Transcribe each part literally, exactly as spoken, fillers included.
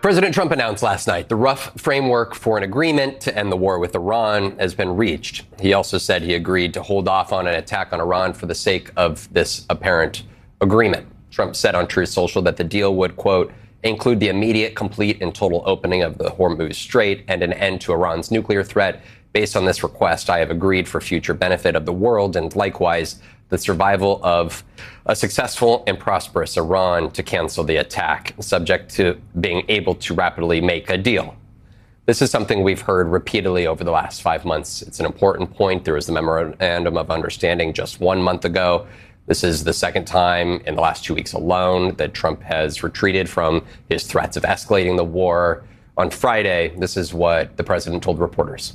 President Trump announced last night the rough framework for an agreement to end the war with Iran has been reached. He also said he agreed to hold off on an attack on Iran for the sake of this apparent agreement. Trump said on Truth Social that the deal would, quote, include the immediate, complete, and total opening of the Hormuz Strait and an end to Iran's nuclear threat. Based on this request, I have agreed for future benefit of the world and likewise the survival of a successful and prosperous Iran to cancel the attack, subject to being able to rapidly make a deal. This is something we've heard repeatedly over the last five months. It's an important point. There was the memorandum of understanding just one month ago. This is the second time in the last two weeks alone that Trump has retreated from his threats of escalating the war. On Friday, this is what the president told reporters.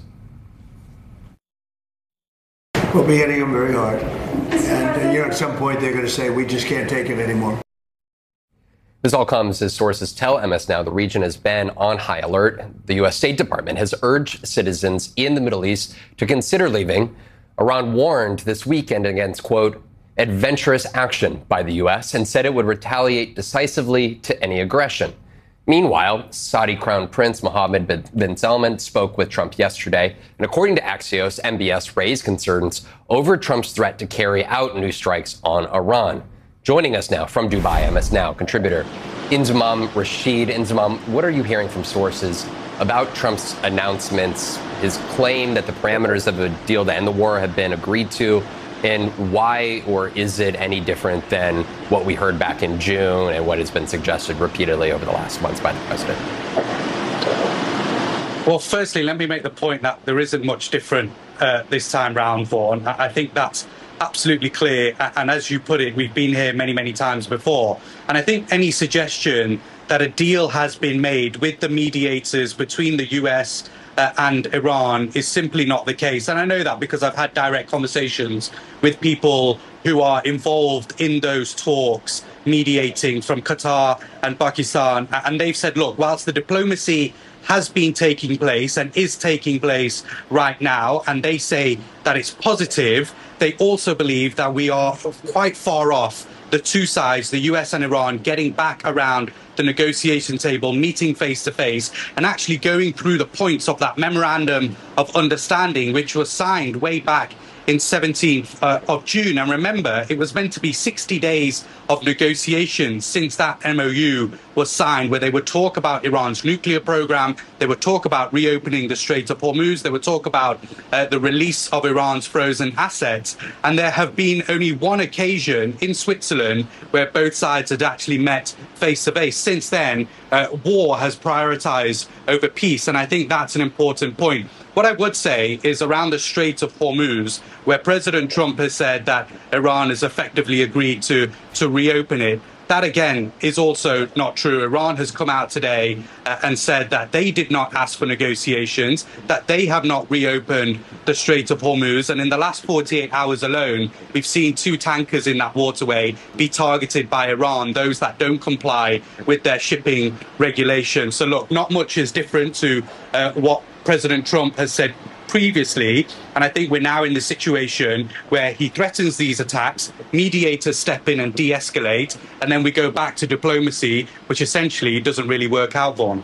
We'll be hitting them very hard. And, uh, you know, at some point they're going to say, we just can't take it anymore. This all comes as sources tell M S Now the region has been on high alert. The U S State Department has urged citizens in the Middle East to consider leaving. Iran warned this weekend against, quote, adventurous action by the U S and said it would retaliate decisively to any aggression. Meanwhile, Saudi Crown Prince Mohammed bin Salman spoke with Trump yesterday, and according to Axios, M B S raised concerns over Trump's threat to carry out new strikes on Iran. Joining us now from Dubai, M S Now contributor Inzamam Rashid. Inzamam, what are you hearing from sources about Trump's announcements, his claim that the parameters of a deal to end the war have been agreed to? And why, or is it any different than what we heard back in June and what has been suggested repeatedly over the last months by the president? Well, firstly, let me make the point that there isn't much different uh, this time round, Vaughan. I think that's absolutely clear. And as you put it, we've been here many, many times before. And I think any suggestion that a deal has been made with the mediators between the U S Uh, and Iran is simply not the case. And I know that because I've had direct conversations with people who are involved in those talks, mediating from Qatar and Pakistan. And they've said, look, whilst the diplomacy has been taking place and is taking place right now, and they say that it's positive, they also believe that we are quite far off the two sides, the U S and Iran, getting back around the negotiation table, meeting face to face, and actually going through the points of that memorandum of understanding, which was signed way back in seventeenth uh, of June. And remember, it was meant to be sixty days of negotiations since that M O U was signed, where they would talk about Iran's nuclear program, they would talk about reopening the Strait of Hormuz, they would talk about uh, the release of Iran's frozen assets. And there have been only one occasion in Switzerland where both sides had actually met face to face. Since then, uh, war has prioritized over peace. And I think that's an important point. What I would say is around the Strait of Hormuz, where President Trump has said that Iran has effectively agreed to, to reopen it. That, again, is also not true. Iran has come out today uh, and said that they did not ask for negotiations, that they have not reopened the Strait of Hormuz. And in the last forty-eight hours alone, we've seen two tankers in that waterway be targeted by Iran, those that don't comply with their shipping regulations. So, look, not much is different to uh, what President Trump has said previously, and I think we're now in the situation where he threatens these attacks, mediators step in and de-escalate, and then we go back to diplomacy, which essentially doesn't really work out, Vaughan.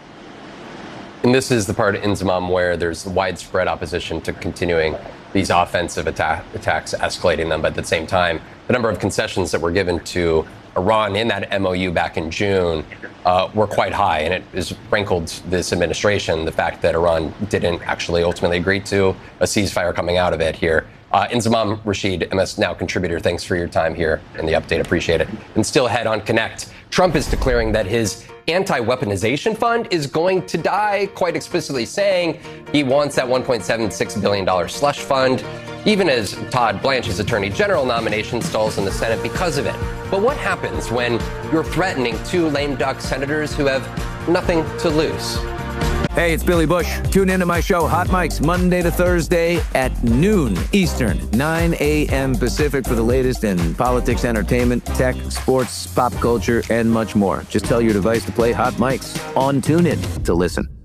And this is the part of Inzamam where there's widespread opposition to continuing these offensive attack, attacks, escalating them, but at the same time, the number of concessions that were given to Iran in that M O U back in June uh, were quite high, and it has rankled this administration, the fact that Iran didn't actually ultimately agree to a ceasefire coming out of it here. Uh, Inzamam Rashid, M S Now contributor, thanks for your time here and the update. Appreciate it. And still ahead on Connect, Trump is declaring that his anti-weaponization fund is going to die, quite explicitly saying he wants that one point seven six billion dollars slush fund, even as Todd Blanche's attorney general nomination stalls in the Senate because of it. But what happens when you're threatening two lame duck senators who have nothing to lose? Hey, it's Billy Bush. Tune into my show, Hot Mics, Monday to Thursday at noon Eastern, nine a.m. Pacific for the latest in politics, entertainment, tech, sports, pop culture, and much more. Just tell your device to play Hot Mics on TuneIn to listen.